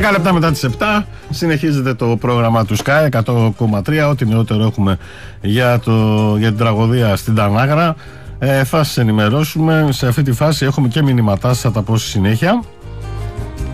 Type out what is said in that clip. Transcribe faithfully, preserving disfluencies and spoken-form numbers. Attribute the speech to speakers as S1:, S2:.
S1: δέκα λεπτά μετά τις επτά συνεχίζεται το πρόγραμμα του Sky εκατό κόμμα τρία. Ό,τι νεότερο έχουμε για, το, για την τραγωδία στην Τανάγρα ε, θα σας ενημερώσουμε. Σε αυτή τη φάση έχουμε και μηνυματά, θα τα πω στη συνέχεια.